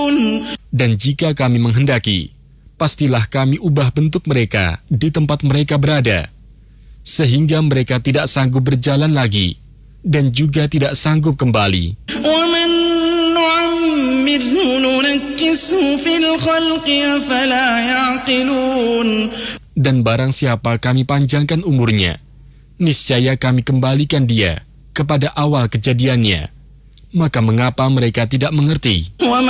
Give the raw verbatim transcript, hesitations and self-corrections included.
Dan jika kami menghendaki, pastilah kami ubah bentuk mereka di tempat mereka berada, sehingga mereka tidak sanggup berjalan lagi, dan juga tidak sanggup kembali. Dan barang siapa kami panjangkan umurnya, niscaya kami kembalikan dia kepada awal kejadiannya. Maka mengapa mereka tidak mengerti?